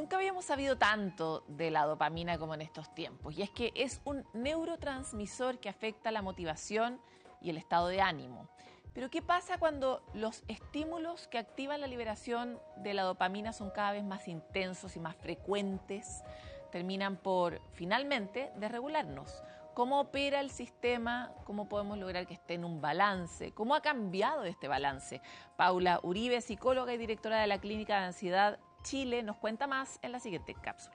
Nunca habíamos sabido tanto de la dopamina como en estos tiempos, y es que es un neurotransmisor que afecta la motivación y el estado de ánimo. Pero ¿qué pasa cuando los estímulos que activan la liberación de la dopamina son cada vez más intensos y más frecuentes? Terminan por, finalmente, desregularnos. ¿Cómo opera el sistema? ¿Cómo podemos lograr que esté en un balance? ¿Cómo ha cambiado este balance? Paula Uribe, psicóloga y directora de la Clínica de Ansiedad Chile, nos cuenta más en la siguiente cápsula.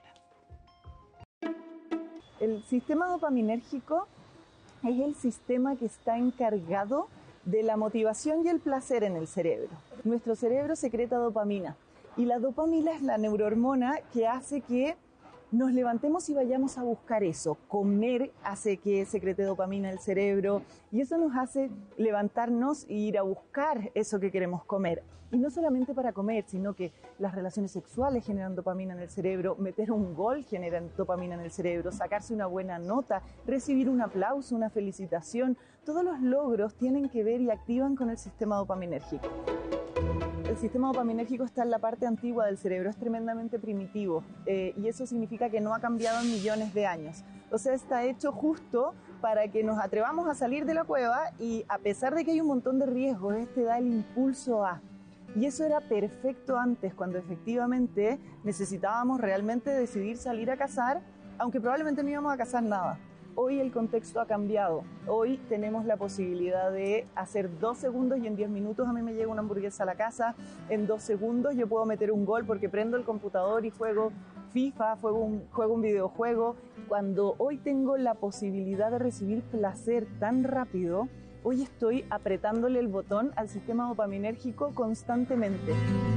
El sistema dopaminérgico es el sistema que está encargado de la motivación y el placer en el cerebro. Nuestro cerebro secreta dopamina y la dopamina es la neurohormona que hace que nos levantemos y vayamos a buscar eso. Comer hace que secrete dopamina el cerebro y eso nos hace levantarnos e ir a buscar eso que queremos comer. Y no solamente para comer, sino que las relaciones sexuales generan dopamina en el cerebro, meter un gol genera dopamina en el cerebro, sacarse una buena nota, recibir un aplauso, una felicitación. Todos los logros tienen que ver y activan con el sistema dopaminérgico. El sistema dopaminérgico está en la parte antigua del cerebro, es tremendamente primitivo y eso significa que no ha cambiado en millones de años. O sea, está hecho justo para que nos atrevamos a salir de la cueva y a pesar de que hay un montón de riesgos, este da el impulso a. Y eso era perfecto antes, cuando efectivamente necesitábamos realmente decidir salir a cazar, aunque probablemente no íbamos a cazar nada. Hoy el contexto ha cambiado. Hoy tenemos la posibilidad de hacer 2 segundos y en 10 minutos a mí me llega una hamburguesa a la casa. En 2 segundos yo puedo meter un gol porque prendo el computador y juego FIFA, juego un videojuego. Cuando hoy tengo la posibilidad de recibir placer tan rápido, hoy estoy apretándole el botón al sistema dopaminérgico constantemente.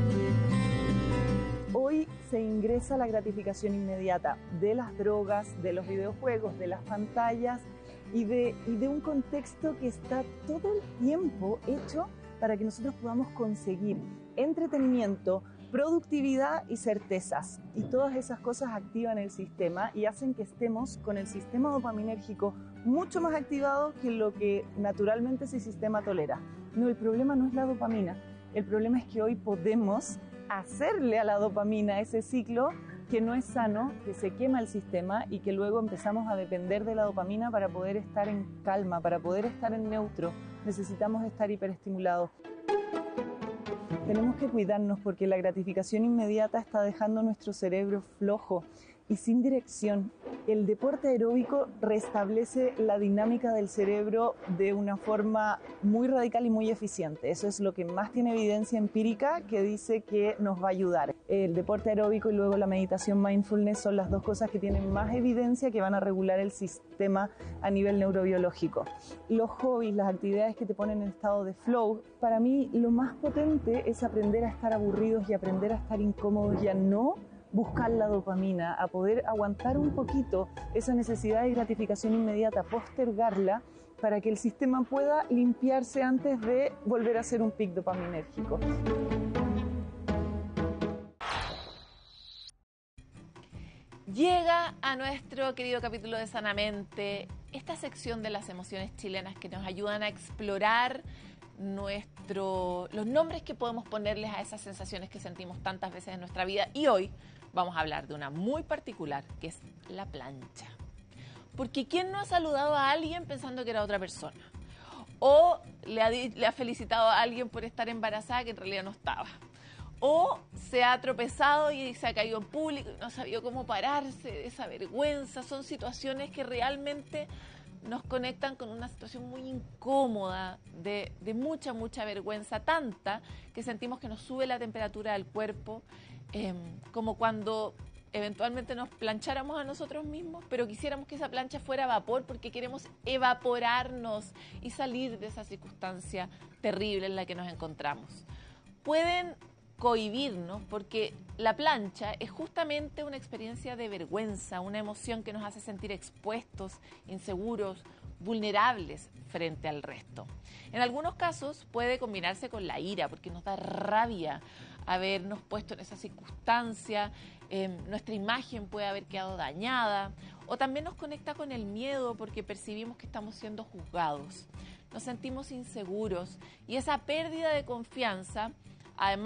Hoy se ingresa la gratificación inmediata de las drogas, de los videojuegos, de las pantallas y de un contexto que está todo el tiempo hecho para que nosotros podamos conseguir entretenimiento, productividad y certezas. Y todas esas cosas activan el sistema y hacen que estemos con el sistema dopaminérgico mucho más activado que lo que naturalmente ese sistema tolera. No, el problema no es la dopamina, el problema es que hoy podemos hacerle a la dopamina ese ciclo que no es sano, que se quema el sistema y que luego empezamos a depender de la dopamina para poder estar en calma, para poder estar en neutro. Necesitamos estar hiperestimulados. Tenemos que cuidarnos porque la gratificación inmediata está dejando nuestro cerebro flojo y sin dirección. El deporte aeróbico restablece la dinámica del cerebro de una forma muy radical y muy eficiente. Eso es lo que más tiene evidencia empírica que dice que nos va a ayudar. El deporte aeróbico y luego la meditación mindfulness son las dos cosas que tienen más evidencia que van a regular el sistema a nivel neurobiológico. Los hobbies, las actividades que te ponen en estado de flow, para mí lo más potente es aprender a estar aburridos y aprender a estar incómodos y a no buscar la dopamina, a poder aguantar un poquito esa necesidad de gratificación inmediata, postergarla para que el sistema pueda limpiarse antes de volver a ser un pic dopaminérgico. Llega a nuestro querido capítulo de Sanamente esta sección de las emociones chilenas que nos ayudan a explorar los nombres que podemos ponerles a esas sensaciones que sentimos tantas veces en nuestra vida. Y hoy vamos a hablar de una muy particular, que es la plancha. Porque ¿quién no ha saludado a alguien pensando que era otra persona? O le ha felicitado a alguien por estar embarazada que en realidad no estaba. O se ha tropezado y se ha caído en público y no ha sabido cómo pararse de esa vergüenza. Son situaciones que realmente nos conectan con una situación muy incómoda, de mucha vergüenza, tanta que sentimos que nos sube la temperatura del cuerpo, como cuando eventualmente nos plancháramos a nosotros mismos, pero quisiéramos que esa plancha fuera vapor porque queremos evaporarnos y salir de esa circunstancia terrible en la que nos encontramos. Pueden cohibirnos porque la plancha es justamente una experiencia de vergüenza, una emoción que nos hace sentir expuestos, inseguros, vulnerables frente al resto. En algunos casos puede combinarse con la ira porque nos da rabia habernos puesto en esa circunstancia, nuestra imagen puede haber quedado dañada, o también nos conecta con el miedo porque percibimos que estamos siendo juzgados, nos sentimos inseguros y esa pérdida de confianza además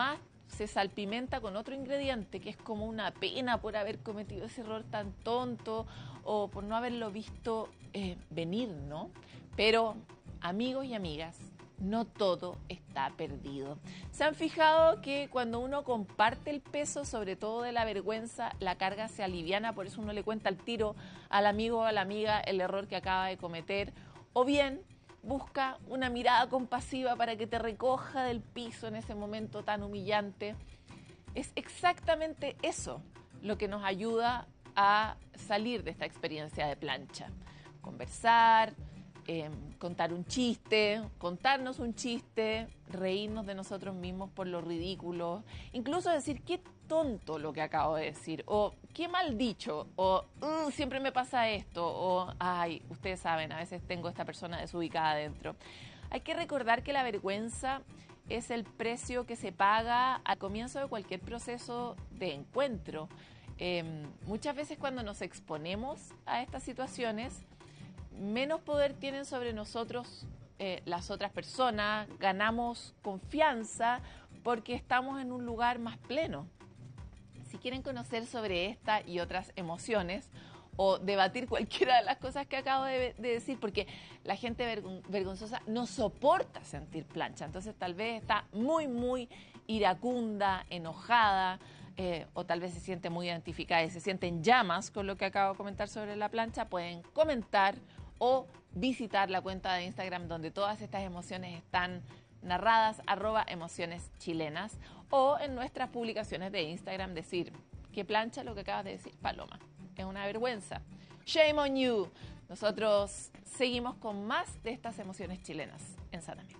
se salpimenta con otro ingrediente, que es como una pena por haber cometido ese error tan tonto o por no haberlo visto venir, ¿no? Pero, amigos y amigas, no todo está perdido. ¿Se han fijado que cuando uno comparte el peso, sobre todo de la vergüenza, la carga se aliviana? Por eso uno le cuenta al tiro al amigo o a la amiga el error que acaba de cometer. O bien busca una mirada compasiva para que te recoja del piso en ese momento tan humillante. Es exactamente eso lo que nos ayuda a salir de esta experiencia de plancha. Conversar, contar un chiste, contarnos un chiste, reírnos de nosotros mismos por lo ridículo, incluso decir qué tonto lo que acabo de decir, o qué mal dicho, o siempre me pasa esto, o ay, ustedes saben, a veces tengo esta persona desubicada adentro. Hay que recordar que la vergüenza es el precio que se paga al comienzo de cualquier proceso de encuentro. Muchas veces cuando nos exponemos a estas situaciones, menos poder tienen sobre nosotros las otras personas, ganamos confianza porque estamos en un lugar más pleno. Si quieren conocer sobre esta y otras emociones o debatir cualquiera de las cosas que acabo de decir, porque la gente vergonzosa no soporta sentir plancha, entonces tal vez está muy, muy iracunda, enojada, o tal vez se siente muy identificada y se siente en llamas con lo que acabo de comentar sobre la plancha, pueden comentar o visitar la cuenta de Instagram donde todas estas emociones están narradas, @emocioneschilenas, o en nuestras publicaciones de Instagram decir, qué plancha lo que acabas de decir, Paloma, es una vergüenza. Shame on you. Nosotros seguimos con más de estas emociones chilenas en Sanamente.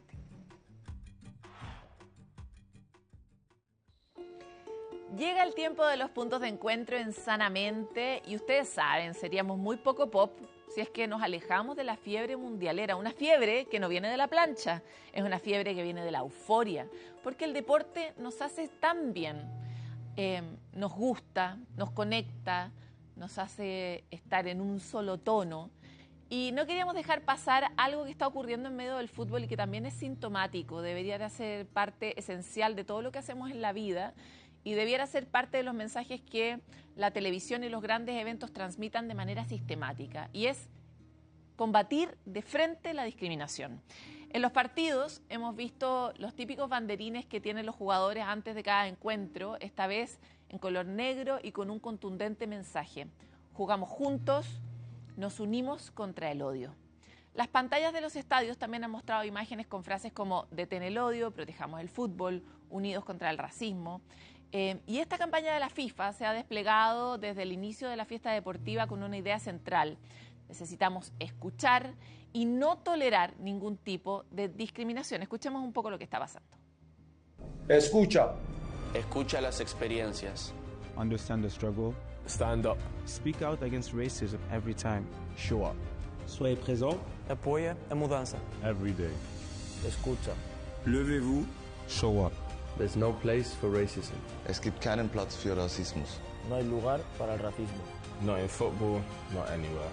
Llega el tiempo de los puntos de encuentro en Sanamente y ustedes saben, seríamos muy poco pop si es que nos alejamos de la fiebre mundialera, una fiebre que no viene de la plancha, es una fiebre que viene de la euforia, porque el deporte nos hace tan bien, nos gusta, nos conecta, nos hace estar en un solo tono. Y no queríamos dejar pasar algo que está ocurriendo en medio del fútbol y que también es sintomático, debería de ser parte esencial de todo lo que hacemos en la vida y debiera ser parte de los mensajes que la televisión y los grandes eventos transmitan de manera sistemática, y es combatir de frente la discriminación. En los partidos hemos visto los típicos banderines que tienen los jugadores antes de cada encuentro, esta vez en color negro y con un contundente mensaje: jugamos juntos, nos unimos contra el odio. Las pantallas de los estadios también han mostrado imágenes con frases como detén el odio, protejamos el fútbol, unidos contra el racismo. Y esta campaña de la FIFA se ha desplegado desde el inicio de la fiesta deportiva con una idea central. Necesitamos escuchar y no tolerar ningún tipo de discriminación. Escuchemos un poco lo que está pasando. Escucha. Escucha las experiencias. Understand the struggle. Stand up. Speak out against racism every time. Show up. Soyez présent. Apoia a mudança. Every day. Escucha. Levez-vous. Show up. There's no place for racism. Es gibt keinen Platz für Rassismus. No hay lugar para el racismo. Not in football, not anywhere.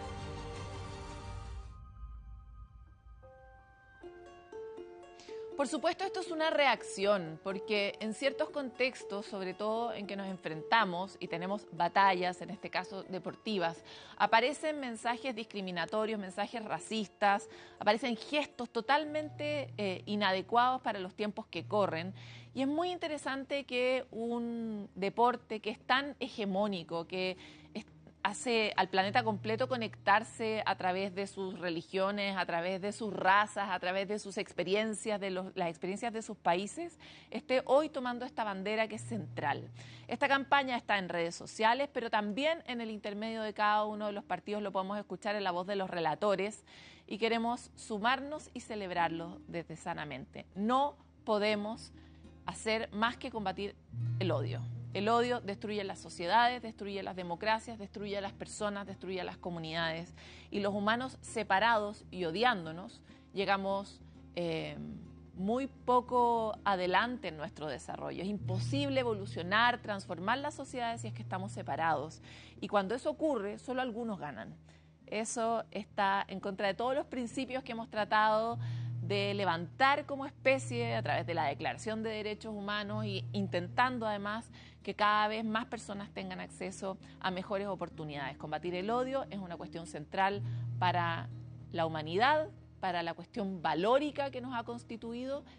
Por supuesto, esto es una reacción, porque en ciertos contextos, sobre todo en que nos enfrentamos y tenemos batallas, en este caso deportivas, aparecen mensajes discriminatorios, mensajes racistas, aparecen gestos totalmente inadecuados para los tiempos que corren. Y es muy interesante que un deporte que es tan hegemónico, que hace al planeta completo conectarse a través de sus religiones, a través de sus razas, a través de sus experiencias, las experiencias de sus países, esté hoy tomando esta bandera que es central. Esta campaña está en redes sociales, pero también en el intermedio de cada uno de los partidos lo podemos escuchar en la voz de los relatores y queremos sumarnos y celebrarlo desde Sanamente. No podemos hacer más que combatir el odio. El odio destruye las sociedades, destruye las democracias, destruye a las personas, destruye a las comunidades. Y los humanos separados y odiándonos, llegamos muy poco adelante en nuestro desarrollo. Es imposible evolucionar, transformar las sociedades si es que estamos separados. Y cuando eso ocurre, solo algunos ganan. Eso está en contra de todos los principios que hemos tratado de levantar como especie a través de la Declaración de Derechos Humanos y intentando además que cada vez más personas tengan acceso a mejores oportunidades. Combatir el odio es una cuestión central para la humanidad, para la cuestión valórica que nos ha constituido